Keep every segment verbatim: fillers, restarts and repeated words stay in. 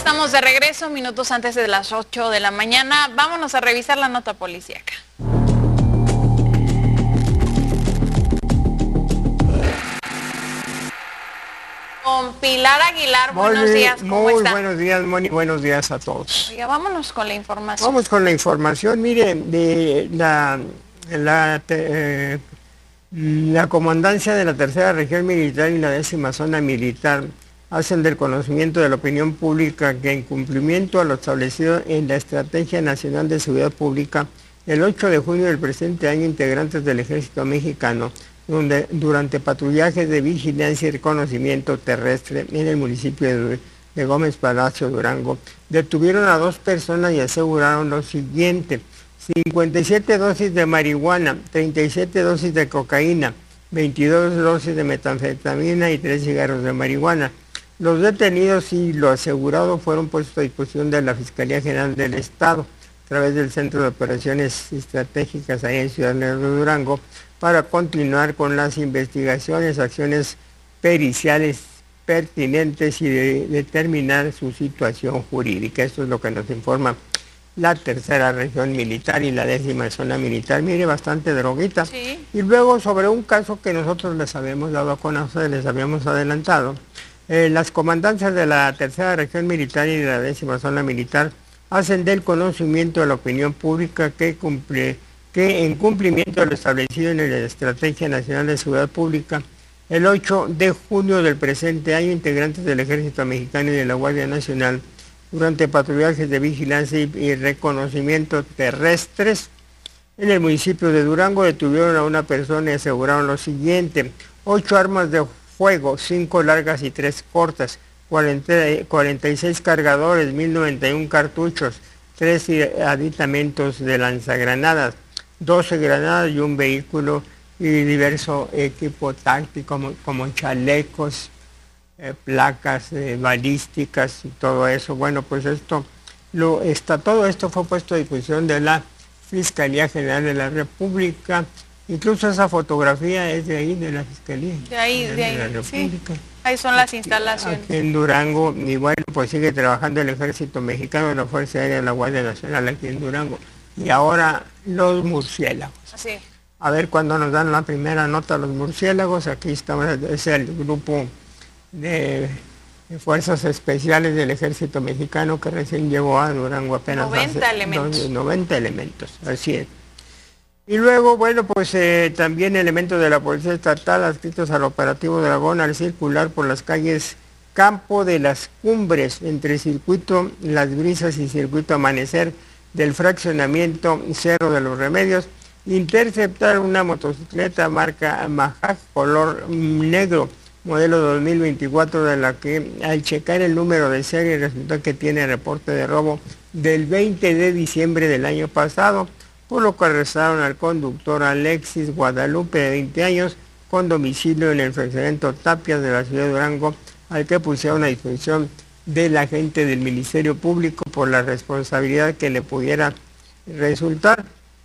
Estamos de regreso, minutos antes de las ocho de la mañana. Vámonos a revisar la nota policíaca. Con Pilar Aguilar, muy, buenos días, ¿cómo muy está? buenos días, Moni, buenos días a todos. Oiga, vámonos con la información. Vamos con la información, mire, de la, la, eh, la comandancia de la tercera región militar y la décima zona militar hacen del conocimiento de la opinión pública que en cumplimiento a lo establecido en la Estrategia Nacional de Seguridad Pública, el ocho de junio del presente año, integrantes del Ejército Mexicano, donde durante patrullajes de vigilancia y reconocimiento terrestre en el municipio de, de Gómez Palacio, Durango, detuvieron a dos personas y aseguraron lo siguiente: cincuenta y siete dosis de marihuana, treinta y siete dosis de cocaína, veintidós dosis de metanfetamina y tres cigarros de marihuana. Los detenidos y lo asegurado fueron puestos a disposición de la Fiscalía General del Estado a través del Centro de Operaciones Estratégicas ahí en Ciudad de Durango, para continuar con las investigaciones, acciones periciales pertinentes y de determinar su situación jurídica. Esto es lo que nos informa la tercera región militar y la décima zona militar. Mire, bastante droguita. Sí. Y luego sobre un caso que nosotros les habíamos dado a conocer, les habíamos adelantado, eh, las comandancias de la tercera región militar y de la décima zona militar hacen del conocimiento de la opinión pública que cumple que en cumplimiento de lo establecido en la Estrategia Nacional de Seguridad Pública, el ocho de junio del presente año, integrantes del Ejército Mexicano y de la Guardia Nacional, durante patrullajes de vigilancia y, y reconocimiento terrestres en el municipio de Durango, detuvieron a una persona y aseguraron lo siguiente: ocho armas de fuego, cinco largas y tres cortas, cuarenta, cuarenta y seis cargadores, mil noventa y uno cartuchos, tres aditamentos de lanzagranadas, doce granadas y un vehículo y diverso equipo táctico como, como chalecos, eh, placas eh, balísticas y todo eso. Bueno, pues esto lo está todo esto fue puesto a disposición de la Fiscalía General de la República. Incluso esa fotografía es de ahí, de la Fiscalía. De ahí, de, de ahí, la República. Sí. Ahí son las instalaciones. Aquí en Durango, y bueno, pues sigue trabajando el Ejército Mexicano, la Fuerza Aérea de la Guardia Nacional aquí en Durango. Y ahora los murciélagos. Así. A ver cuándo nos dan la primera nota los murciélagos. Aquí estamos, es el grupo de, de Fuerzas Especiales del Ejército Mexicano que recién llegó a Durango apenas. noventa hace elementos. Dos, noventa elementos, así es. Y luego, bueno, pues eh, también elementos de la Policía Estatal adscritos al operativo Dragón al circular por las calles Campo de las Cumbres, entre Circuito Las Brisas y Circuito Amanecer del fraccionamiento Cerro de los Remedios, interceptaron una motocicleta marca Majac color negro, modelo dos mil veinticuatro, de la que al checar el número de serie resulta que tiene reporte de robo del veinte de diciembre del año pasado, por lo que arrestaron al conductor Alexis Guadalupe, de veinte años, con domicilio en el fraccionamiento Tapias de la ciudad de Durango, al que pusieron a disposición del agente del Ministerio Público por la responsabilidad que le pudiera resultar.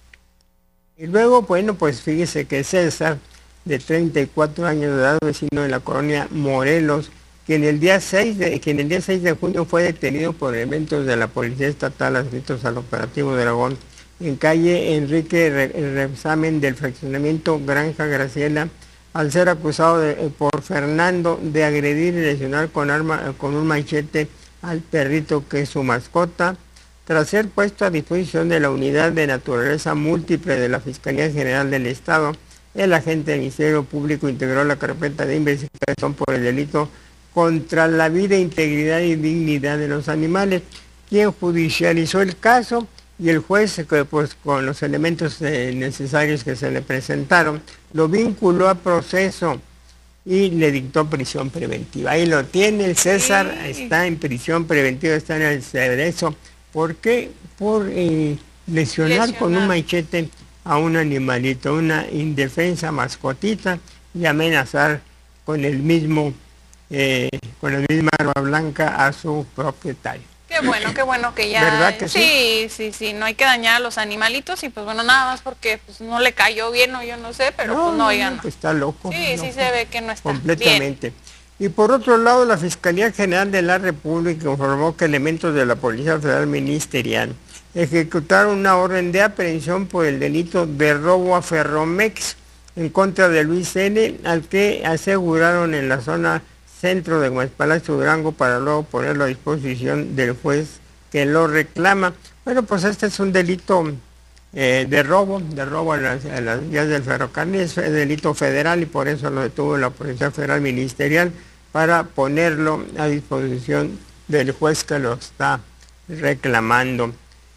Y luego, bueno, pues fíjese que César, de treinta y cuatro años de edad, vecino de la colonia Morelos, que en el día seis de, que en el día seis de junio fue detenido por elementos de la Policía Estatal adscritos al operativo Dragón, en calle Enrique Reexamen del fraccionamiento Granja Graciela, al ser acusado de, por Fernando de agredir y lesionar con, arma, con un machete al perrito que es su mascota. Tras ser puesto a disposición de la Unidad de Naturaleza Múltiple de la Fiscalía General del Estado, el agente del Ministerio Público integró la carpeta de investigación por el delito contra la vida, integridad y dignidad de los animales, quien judicializó el caso, y el juez, pues con los elementos eh, necesarios que se le presentaron, lo vinculó a proceso y le dictó prisión preventiva. Ahí lo tiene el César, sí. Está en prisión preventiva, está en el cerezo. ¿Por qué? Por eh, lesionar, lesionar con un machete a un animalito, una indefensa mascotita, y amenazar con el mismo, eh, con la misma arma blanca a su propietario. Qué bueno, qué bueno que ya... ¿Verdad que sí? Sí, sí, sí, no hay que dañar a los animalitos y pues bueno, nada más porque pues no le cayó bien o yo no sé, pero no, pues no, oigan. Pues está loco. Sí, loco. sí se ve que no está completamente. bien. Y por otro lado, la Fiscalía General de la República informó que elementos de la Policía Federal Ministerial ejecutaron una orden de aprehensión por el delito de robo a Ferromex en contra de Luis N., al que aseguraron en la zona centro de Gómez Palacio Durango para luego ponerlo a disposición del juez que lo reclama. Bueno, pues este es un delito eh, de robo, de robo a las, a las vías del ferrocarril, es delito federal y por eso lo detuvo la Policía Federal Ministerial para ponerlo a disposición del juez que lo está reclamando.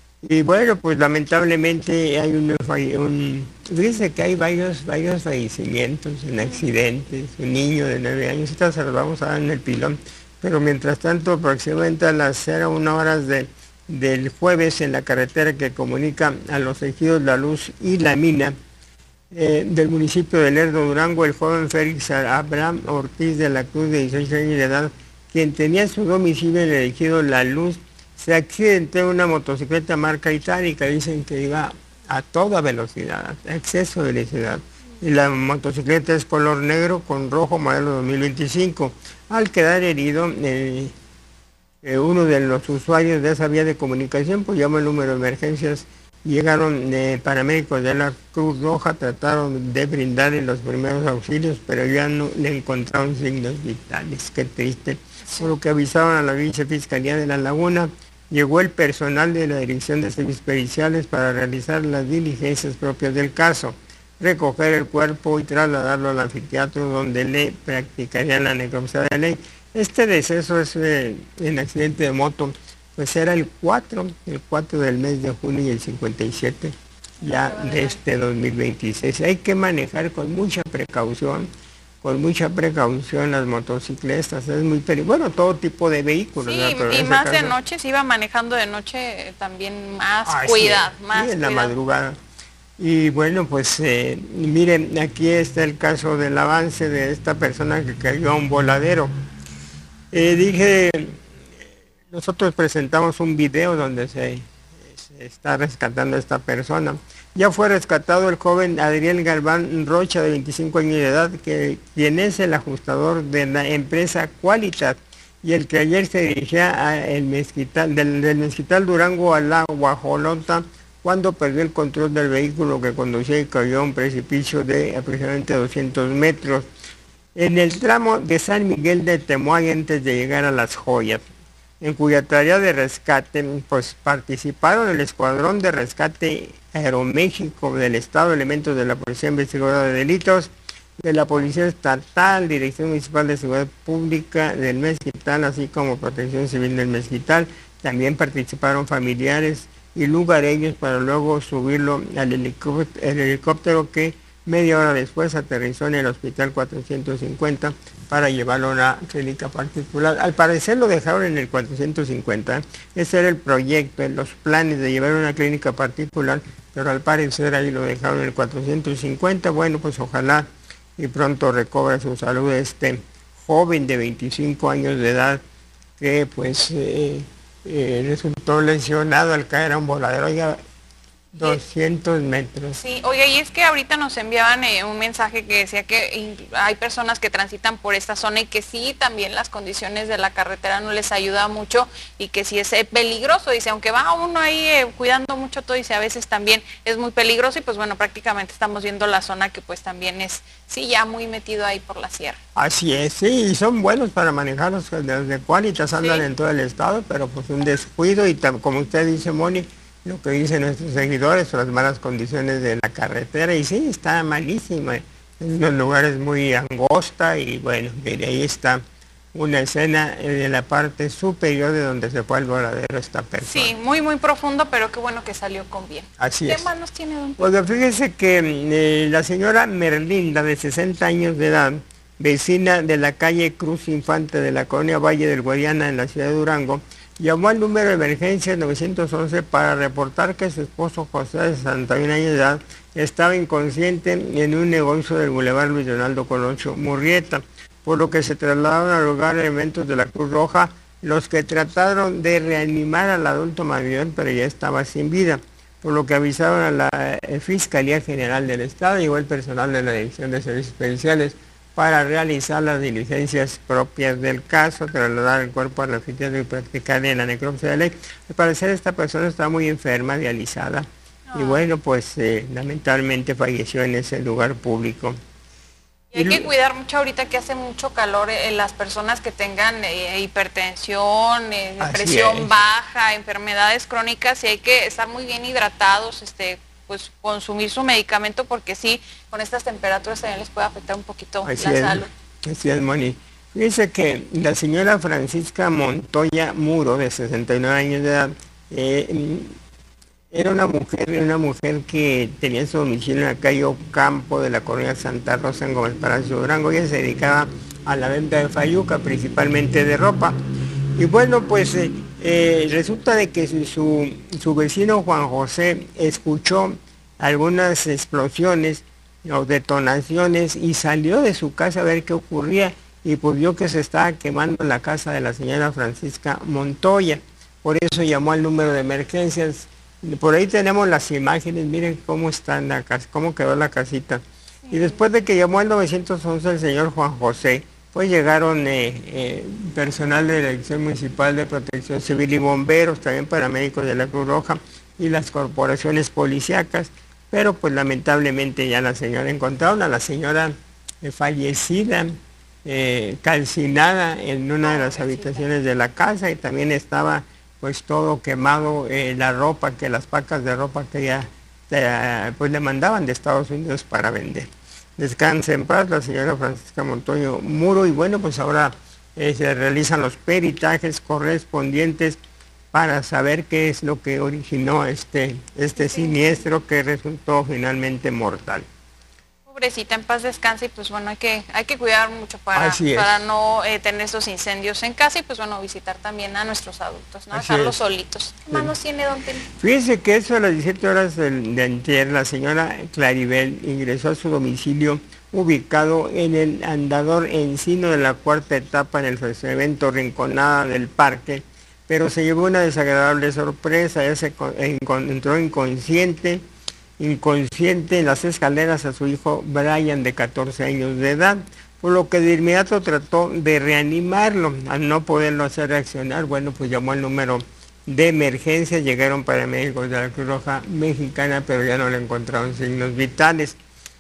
Y bueno, pues lamentablemente hay un, un dice que hay varios, varios fallecimientos en accidentes, un niño de nueve años, esta se lo vamos a dar en el pilón, pero mientras tanto aproximadamente a las cero una horas de, del jueves en la carretera que comunica a los ejidos La Luz y La Mina, eh, del municipio de Lerdo, Durango, el joven Félix Abraham Ortiz de la Cruz, de dieciocho años de edad, quien tenía su domicilio en el ejido La Luz, se accidentó en una motocicleta marca itálica, dicen que iba a toda velocidad, a exceso de velocidad. Y la motocicleta es color negro con rojo modelo dos mil veinticinco. Al quedar herido, eh, eh, uno de los usuarios de esa vía de comunicación pues llamó el número de emergencias. Llegaron eh, paramédicos de la Cruz Roja, trataron de brindarle los primeros auxilios, pero ya no le encontraron signos vitales. Qué triste. Por lo que avisaron a la Vicefiscalía de La Laguna. Llegó el personal de la Dirección de Servicios Periciales para realizar las diligencias propias del caso, recoger el cuerpo y trasladarlo al anfiteatro donde le practicarían la necropsia de la ley. Este deceso es eh, en accidente de moto, pues era el cuatro, el cuatro del mes de junio y el cincuenta y siete ya de este dos mil veintiséis. Hay que manejar con mucha precaución. Con mucha precaución las motocicletas, es muy peligroso, bueno, todo tipo de vehículos. Sí, ¿no? Pero y en más caso, de noche, si iba manejando de noche, también más ah, cuidado, sí, más sí, en la cuidado. madrugada. Y bueno, pues eh, miren, aquí está el caso del avance de esta persona que cayó a un voladero. Eh, dije, nosotros presentamos un video donde se, se está rescatando a esta persona. Ya fue rescatado el joven Adriel Galván Rocha, de veinticinco años de edad, que, quien es el ajustador de la empresa Qualitat y el que ayer se dirigía a el mezquital, del, del mezquital Durango a la Guajolota cuando perdió el control del vehículo que conducía y cayó a un precipicio de aproximadamente doscientos metros en el tramo de San Miguel de Temoay antes de llegar a Las Joyas, en cuya tarea de rescate pues participaron el Escuadrón de Rescate Aeroméxico del Estado, elementos de la Policía Investigadora de Delitos, de la Policía Estatal, Dirección Municipal de Seguridad Pública del Mezquital, así como Protección Civil del Mezquital. También participaron familiares y lugareños para luego subirlo al helicóptero, el helicóptero que media hora después aterrizó en el Hospital cuatrocientos cincuenta para llevarlo a una clínica particular. Al parecer lo dejaron en el cuatrocientos cincuenta, ese era el proyecto, los planes de llevar a una clínica particular, pero al parecer ahí lo dejaron en el cuatrocientos cincuenta. Bueno, pues ojalá y pronto recobre su salud este joven de veinticinco años de edad que pues eh, eh, resultó lesionado al caer a un voladero. Oiga, doscientos metros. Sí, oye, y es que ahorita nos enviaban eh, un mensaje que decía que hay personas que transitan por esta zona y que sí, también las condiciones de la carretera no les ayuda mucho y que sí es eh, peligroso, dice, aunque va uno ahí eh, cuidando mucho todo, dice, a veces también es muy peligroso y pues bueno, prácticamente estamos viendo la zona que pues también es, sí, ya muy metido ahí por la sierra. Así es, sí, y son buenos para manejarlos, desde Qualitas andan sí en todo el estado, pero pues un descuido y como usted dice, Moni, lo que dicen nuestros seguidores son las malas condiciones de la carretera y sí, está malísima, en unos lugares muy angosta y bueno, de ahí está una escena de la parte superior de donde se fue al voladero esta persona. Sí, muy muy profundo, pero qué bueno que salió con bien. Así ¿Qué es. más nos tiene, don Pues fíjese que eh, la señora Merlinda, de sesenta años de edad, vecina de la calle Cruz Infante de la colonia Valle del Guadiana en la ciudad de Durango, llamó al número de emergencia nueve once para reportar que su esposo José, de sesenta y un años de edad, estaba inconsciente en un negocio del Boulevard Luis Donaldo Colosio Murrieta, por lo que se trasladaron al lugar elementos de la Cruz Roja, los que trataron de reanimar al adulto mayor, pero ya estaba sin vida, por lo que avisaron a la Fiscalía General del Estado, llegó el personal de la Dirección de Servicios Periciales para realizar las diligencias propias del caso, trasladar el cuerpo al anfiteatro y practicarle la necropsia de ley. Al parecer esta persona está muy enferma, dializada, oh. y bueno, pues eh, lamentablemente falleció en ese lugar público. Y hay que cuidar mucho ahorita que hace mucho calor, eh, las personas que tengan eh, hipertensión, eh, presión baja, enfermedades crónicas, y hay que estar muy bien hidratados, este pues consumir su medicamento, porque sí, con estas temperaturas también les puede afectar un poquito así la es, salud. Así es, Moni. Fíjense que la señora Francisca Montoya Muro, de sesenta y nueve años de edad, eh, era una mujer, una mujer que tenía su domicilio en la calle Ocampo de la colonia Santa Rosa en Gómez Palacio Durango. Ella se dedicaba a la venta de fayuca, principalmente de ropa. Y bueno, pues eh, eh, resulta de que su, su, su vecino Juan José escuchó algunas explosiones o detonaciones y salió de su casa a ver qué ocurría, y pues vio que se estaba quemando la casa de la señora Francisca Montoya. Por eso llamó al número de emergencias. Por ahí tenemos las imágenes, miren cómo está la casa, cómo quedó la casita. Y después de que llamó al nueve once el señor Juan José, pues llegaron eh, eh, personal de la Dirección Municipal de Protección Civil y bomberos, también paramédicos de la Cruz Roja y las corporaciones policíacas, pero pues lamentablemente ya la señora encontraron a la señora eh, fallecida, eh, calcinada en una de las habitaciones de la casa, y también estaba pues todo quemado, eh, la ropa, que las pacas de ropa que ya eh, pues le mandaban de Estados Unidos para vender. Descanse en paz la señora Francisca Montoya Muro, y bueno, pues ahora eh, se realizan los peritajes correspondientes para saber qué es lo que originó este, este siniestro que resultó finalmente mortal. Pobrecita, en paz descanse, y pues bueno, hay que, hay que cuidar mucho para, para no eh, tener estos incendios en casa, y pues bueno, visitar también a nuestros adultos, ¿no? Así Dejarlos es. solitos. ¿Qué más nos tiene, don Teni? Fíjese que eso a las diecisiete horas de, de antier, la señora Claribel ingresó a su domicilio ubicado en el Andador Encino de la cuarta etapa en el evento Rinconada del Parque, pero se llevó una desagradable sorpresa. Ella se encontró inconsciente, inconsciente en las escaleras a su hijo Brian, de catorce años de edad, por lo que de inmediato trató de reanimarlo. Al no poderlo hacer reaccionar, bueno, pues llamó al número de emergencia, llegaron paramédicos de la Cruz Roja Mexicana, pero ya no le encontraron signos vitales.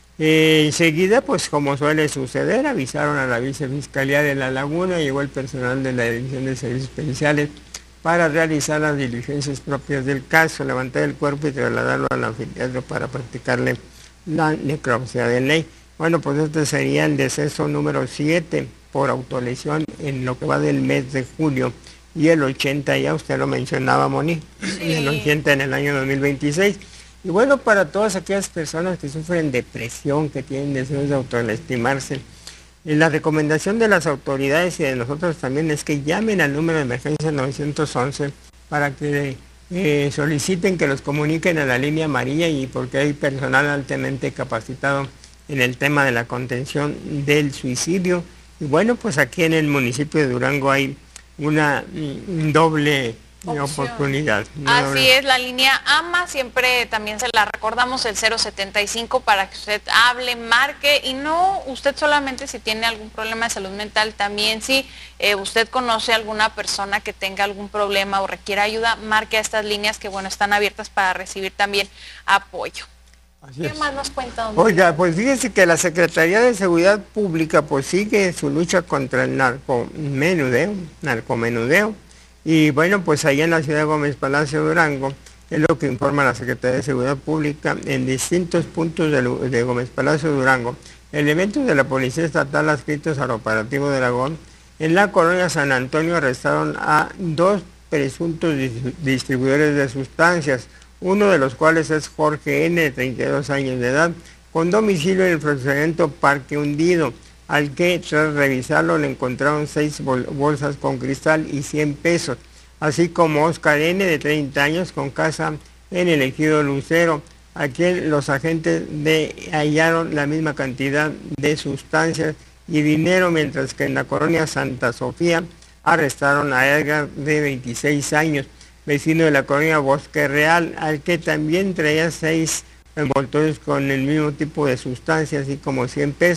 Eh, enseguida, pues como suele suceder, avisaron a la Vicefiscalía de La Laguna, llegó el personal de la Dirección de Servicios Especiales para realizar las diligencias propias del caso, levantar el cuerpo y trasladarlo al anfiteatro para practicarle la necropsia de ley. Bueno, pues este sería el deceso número siete por autolesión en lo que va del mes de julio, y el ochenta, ya usted lo mencionaba, Moni, sí. El ochenta en el año dos mil veintiséis. Y bueno, para todas aquellas personas que sufren depresión, que tienen deseos de autolastimarse, la recomendación de las autoridades y de nosotros también es que llamen al número de emergencia nueve once para que eh, soliciten que los comuniquen a la línea amarilla, y porque hay personal altamente capacitado en el tema de la contención del suicidio. Y bueno, pues aquí en el municipio de Durango hay una mm, doble opción. Oportunidad. Así doble. Es, la línea AMA, siempre también se la recordamos, el cero setenta y cinco, para que usted hable, marque, y no usted solamente si tiene algún problema de salud mental, también si eh, usted conoce a alguna persona que tenga algún problema o requiera ayuda, marque a estas líneas que bueno, están abiertas para recibir también apoyo. Así ¿Qué es. Más nos cuenta, don Oiga, pues fíjese que la Secretaría de Seguridad Pública pues sigue su lucha contra el narcomenudeo, narcomenudeo. Y bueno, pues allá en la ciudad de Gómez Palacio Durango, es lo que informa la Secretaría de Seguridad Pública, en distintos puntos de, de Gómez Palacio Durango, elementos de la Policía Estatal adscritos al operativo de Aragón, en la colonia San Antonio arrestaron a dos presuntos distribuidores de sustancias, uno de los cuales es Jorge N., de treinta y dos años de edad, con domicilio en el fraccionamiento Parque Hundido, al que tras revisarlo le encontraron seis bol bolsas con cristal y cien pesos, así como Oscar N., de treinta años, con casa en el ejido Lucero, a quien los agentes de hallaron la misma cantidad de sustancias y dinero, mientras que en la colonia Santa Sofía arrestaron a Edgar, de veintiséis años, vecino de la colonia Bosque Real, al que también traía seis envoltorios con el mismo tipo de sustancias, así como cien pesos.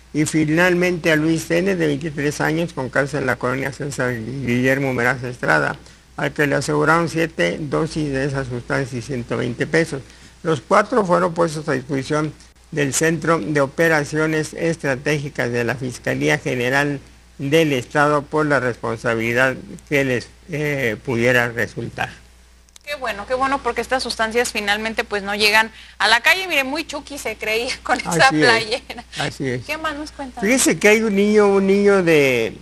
y finalmente a Luis N., de veintitrés años, con cárcel en la colonia César Guillermo Meraz Estrada, al que le aseguraron siete dosis de esa sustancia y ciento veinte pesos. Los cuatro fueron puestos a disposición del Centro de Operaciones Estratégicas de la Fiscalía General del Estado por la responsabilidad que les eh, pudiera resultar. Qué bueno, qué bueno, porque estas sustancias finalmente pues no llegan a la calle. Mire, muy Chucky se creía con esa así playera. Es, así es. ¿Qué más nos cuentan? Fíjese que hay un niño, un niño de,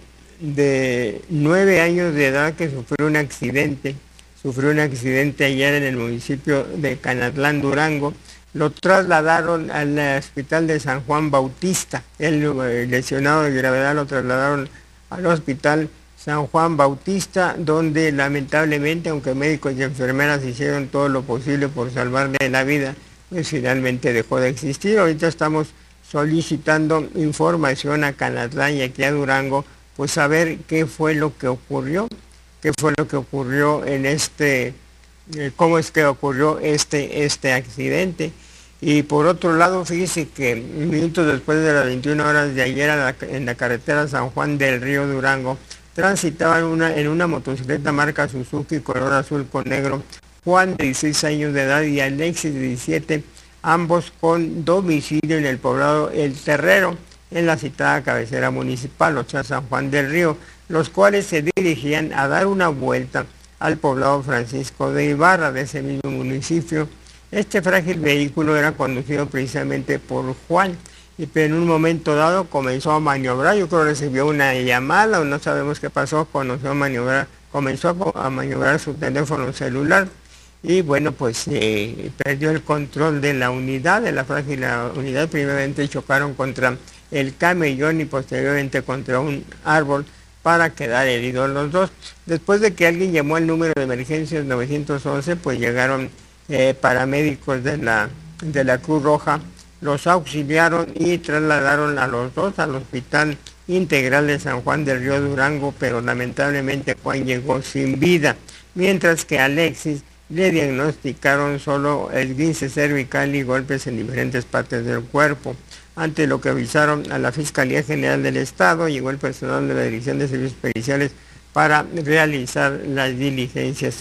de nueve años de edad que sufrió un accidente, sufrió un accidente ayer en el municipio de Canatlán, Durango. Lo trasladaron al hospital de San Juan Bautista. El, el lesionado de gravedad lo trasladaron al hospital San Juan Bautista, donde lamentablemente, aunque médicos y enfermeras hicieron todo lo posible por salvarle la vida, pues finalmente dejó de existir. Ahorita estamos solicitando información a Canatlán y aquí a Durango, pues saber qué fue lo que ocurrió, qué fue lo que ocurrió en este, eh, cómo es que ocurrió este, este accidente. Y por otro lado, fíjese que minutos después de las veintiuna horas de ayer la, en la carretera San Juan del Río Durango, transitaban una, en una motocicleta marca Suzuki color azul con negro, Juan de dieciséis años de edad y Alexis de diecisiete, ambos con domicilio en el poblado El Terrero, en la citada cabecera municipal, o sea, San Juan del Río, los cuales se dirigían a dar una vuelta al poblado Francisco de Ibarra de ese mismo municipio. Este frágil vehículo era conducido precisamente por Juan, y pero en un momento dado comenzó a maniobrar. Yo creo que recibió una llamada o no sabemos qué pasó, comenzó a maniobrar, comenzó a maniobrar su teléfono celular y bueno, pues eh, perdió el control de la unidad, de la frágil unidad. Primeramente chocaron contra el camellón y posteriormente contra un árbol para quedar heridos los dos. Después de que alguien llamó al número de emergencias nueve once, pues llegaron eh, paramédicos de la, de la Cruz Roja, los auxiliaron y trasladaron a los dos al Hospital Integral de San Juan del Río Durango, pero lamentablemente Juan llegó sin vida, mientras que a Alexis le diagnosticaron solo esguince cervical y golpes en diferentes partes del cuerpo. Ante lo que avisaron a la Fiscalía General del Estado, llegó el personal de la Dirección de Servicios Periciales para realizar las diligencias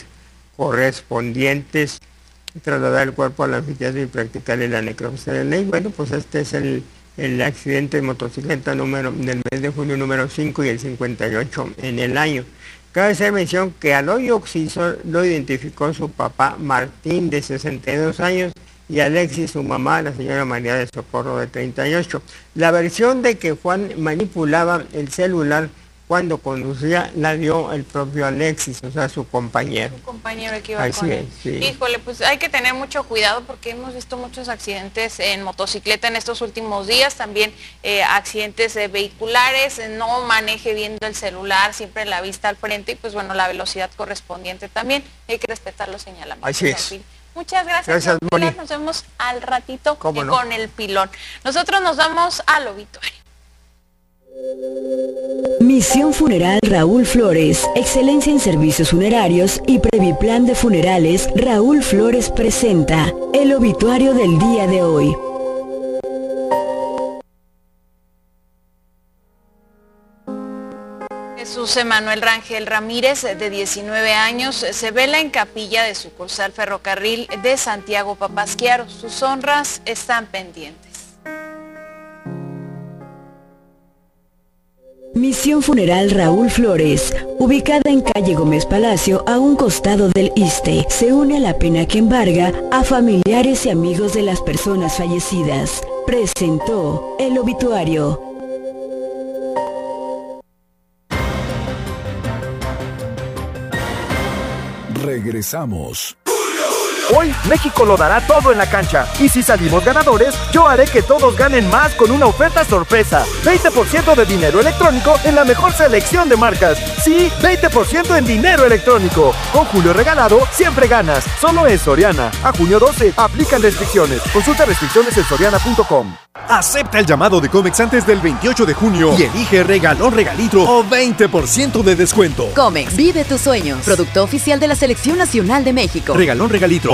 correspondientes, trasladar el cuerpo al anfiteatro y practicarle la necropsia de ley. Bueno, pues este es el, el accidente de motocicleta número del mes de junio número cinco y el cincuenta y ocho en el año. Cabe hacer mención que al hoyo occiso lo identificó su papá Martín, de sesenta y dos años, y Alexis, su mamá, la señora María de Socorro, de treinta y ocho. La versión de que Juan manipulaba el celular cuando conducía la dio el propio Alexis, o sea, su compañero. Su compañero que iba Así con es, él. sí. Híjole, pues hay que tener mucho cuidado porque hemos visto muchos accidentes en motocicleta en estos últimos días, también eh, accidentes eh, vehiculares, eh, no maneje viendo el celular, siempre la vista al frente y pues bueno, la velocidad correspondiente también, hay que respetar los señalamientos. Así es. Muchas gracias, Gracias, Moni. Nos vemos al ratito ¿Cómo eh, no? con el pilón. Nosotros nos vamos al obituario. Misión Funeral Raúl Flores, excelencia en servicios funerarios y Previplan de Funerales. Raúl Flores presenta el obituario del día de hoy. Jesús Emanuel Rangel Ramírez, de diecinueve años, se vela en capilla de sucursal Ferrocarril de Santiago Papasquiaro. Sus honras están pendientes. Misión Funeral Raúl Flores, ubicada en calle Gómez Palacio, a un costado del ISSSTE, se une a la pena que embarga a familiares y amigos de las personas fallecidas. Presentó el obituario. Regresamos. Hoy México lo dará todo en la cancha y si salimos ganadores, yo haré que todos ganen más con una oferta sorpresa. veinte por ciento de dinero electrónico en la mejor selección de marcas. Sí, veinte por ciento en dinero electrónico. Con Julio Regalado siempre ganas. Solo en Soriana. A junio doce. Aplican restricciones. Consulta restricciones en soriana punto com. Acepta el llamado de Comex antes del veintiocho de junio y elige regalón regalitro o veinte por ciento de descuento. Comex, vive tus sueños. Producto oficial de la Selección Nacional de México. Regalón regalitro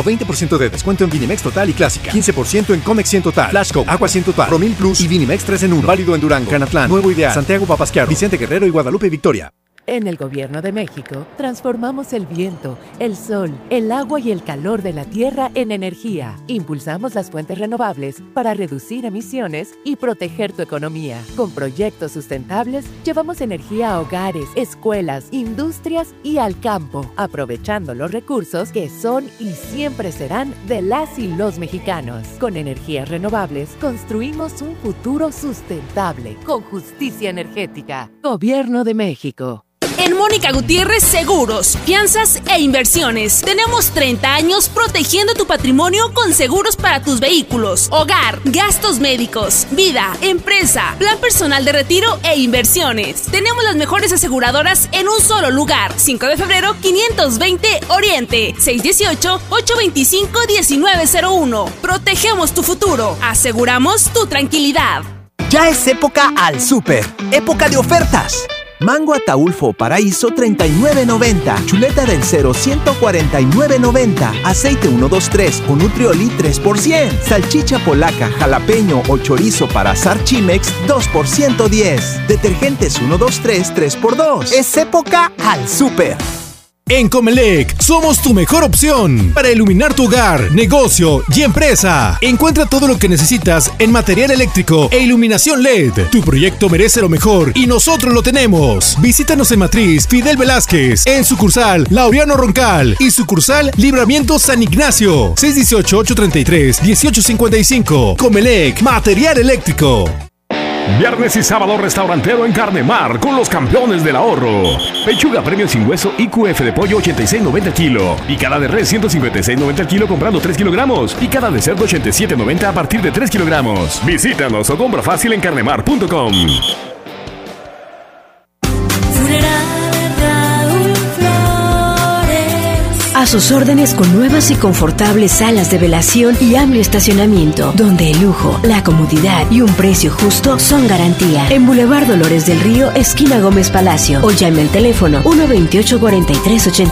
o veinte por ciento de descuento en Vinimex Total y Clásica. quince por ciento en Comex cien Total, Flashco, Agua cien Total, Promil Plus y Vinimex tres en uno. Válido en Durango, Canatlán, Nuevo Ideal, Santiago Papasquiaro, Vicente Guerrero y Guadalupe Victoria. En el Gobierno de México, transformamos el viento, el sol, el agua y el calor de la tierra en energía. Impulsamos las fuentes renovables para reducir emisiones y proteger tu economía. Con proyectos sustentables, llevamos energía a hogares, escuelas, industrias y al campo, aprovechando los recursos que son y siempre serán de las y los mexicanos. Con energías renovables, construimos un futuro sustentable, con justicia energética. Gobierno de México. En Mónica Gutiérrez Seguros, Fianzas e Inversiones. Tenemos treinta años protegiendo tu patrimonio con seguros para tus vehículos, hogar, gastos médicos, vida, empresa, plan personal de retiro e inversiones. Tenemos las mejores aseguradoras en un solo lugar. cinco de febrero, quinientos veinte Oriente, seis uno ocho, ocho dos cinco, uno nueve cero uno. Protegemos tu futuro. Aseguramos tu tranquilidad. Ya es época al súper. Época de ofertas. Mango Ataulfo Paraíso treinta y nueve noventa. Chuleta del Cero ciento cuarenta y nueve noventa. Aceite ciento veintitrés o Nutrioli tres por cien. Salchicha polaca, jalapeño o chorizo para asar Chimex dos por ciento diez. Detergentes ciento veintitrés tres por dos. Es época al súper. En Comelec somos tu mejor opción para iluminar tu hogar, negocio y empresa. Encuentra todo lo que necesitas en material eléctrico e iluminación L E D. Tu proyecto merece lo mejor y nosotros lo tenemos. Visítanos en Matriz Fidel Velázquez, en sucursal Laureano Roncal y sucursal Libramiento San Ignacio. seis uno ocho, ocho tres tres, uno ocho cinco cinco. Comelec, material eléctrico. Viernes y sábado restaurantero en Carne Mar con los campeones del ahorro. Pechuga premium sin hueso I Q F de pollo ochenta y seis noventa el kilo. Picada de res ciento cincuenta y seis noventa el kilo comprando tres kilogramos. Picada de cerdo ochenta y siete noventa a partir de tres kilogramos. Visítanos o compra fácil en carnemar punto com. A sus órdenes con nuevas y confortables salas de velación y amplio estacionamiento, donde el lujo, la comodidad y un precio justo son garantía. En Boulevard Dolores del Río, esquina Gómez Palacio, o llame al teléfono uno veintiocho, cuarenta y tres ochenta